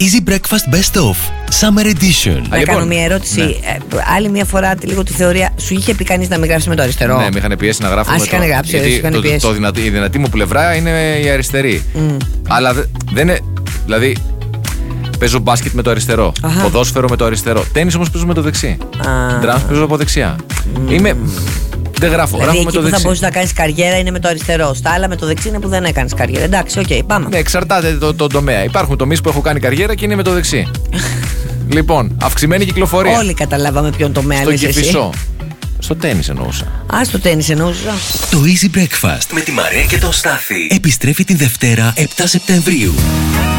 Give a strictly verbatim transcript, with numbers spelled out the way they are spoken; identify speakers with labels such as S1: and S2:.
S1: Easy Breakfast Best Of Summer Edition.
S2: Να
S3: λοιπόν,
S2: κάνω μια ερώτηση.
S3: ναι.
S2: Ε, άλλη μια φορά λίγο τη θεωρία. Σου είχε πει κανείς να μην γράψει με το αριστερό?
S3: Ναι, με είχαν πιέσει να γράφω.
S2: Α,
S3: με
S2: σε είχαν
S3: το...
S2: γράψει,
S3: γιατί
S2: σε είχαν
S3: το,
S2: πιέσει.
S3: το, το δυνατή, η δυνατή μου πλευρά είναι η αριστερή. Mm. Αλλά δε, δεν είναι. Δηλαδή, παίζω μπάσκετ με το αριστερό.
S2: Αχα.
S3: Ποδόσφαιρο με το αριστερό. Τένις όμως παίζω με το δεξί. Ντράμς παίζω από δεξιά. Mm. Είμαι. Δεν γράφω.
S2: Δηλαδή,
S3: γράφω
S2: εκεί
S3: με το
S2: που
S3: δεξί.
S2: θα μπορείς να κάνεις καριέρα είναι με το αριστερό. Στα άλλα με το δεξί είναι που δεν έκανες καριέρα. Εντάξει, οκ, okay, πάμε.
S3: Ναι, εξαρτάται το, το τομέα. Υπάρχουν τομείς που έχω κάνει καριέρα και είναι με το δεξί. Λοιπόν, αυξημένη κυκλοφορία.
S2: Όλοι καταλάβαμε ποιον τομέα
S3: Στο
S2: λες εσύ.
S3: Κηφισό. Στο τένις εννοούσα.
S2: Α, στο τένις εννοούσα.
S1: Το Easy Breakfast με τη Μαρία και τον Στάθη επιστρέφει την Δευτέρα επτά Σεπτεμβρίου.